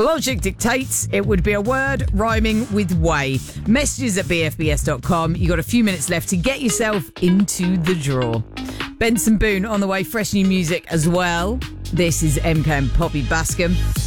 Logic dictates it would be a word rhyming with way. Messages at bfbs.com. You got a few minutes left to get yourself into the draw. Benson Boone on the way, fresh new music as well. This is MK and Poppy Bascom.